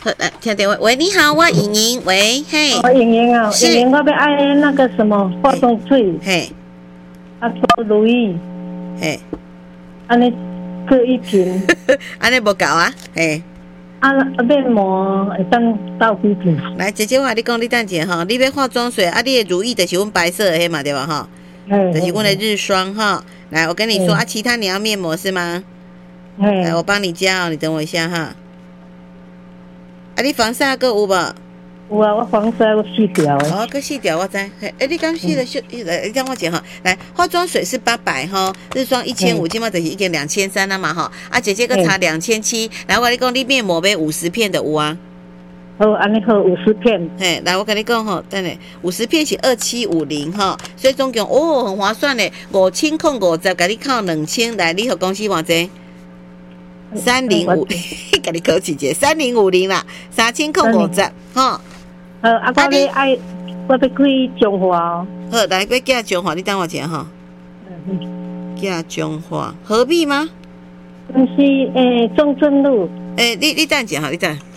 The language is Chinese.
好，来听电话。喂，你好，我莹莹。喂，嘿。 莹莹啊，莹莹，我要爱那个什么化妆水， 嘿， 做如意， 嘿， 安尼各一瓶。 安尼无够啊，嘿。 面膜会当倒几瓶？ 来，姐姐，我跟你讲，你等者吼，你要化妆水啊，你的如意就是阮白色的迄嘛，对吧？哈，就是阮的日霜哈。来，我跟你说啊，其他你要面膜是吗？来，我帮你加哦，你等我一下哈。啊，你防晒还有无？ 有啊，我防晒我4条的。 哦，搁4条我知。你刚洗的你让我讲哈。来，化妆水是800哈，日霜1500，今嘛就是已经2300了嘛哈。啊，姐姐搁差2700。来，我跟你讲，你面膜买50片的有啊。 好，安尼好50片。 嘿，来，我跟你讲吼，等下50片是2750哈，所以总共很划算嘞，5000控50，给你扣2000，来，你和公司偌济？3050，给你扣起者3050啦，3000控50，哈。 我要开中华哦。 好，来，要寄中华，你等我一下哈。寄中华，何必吗？ 是中正路。 你等一下哈，你等。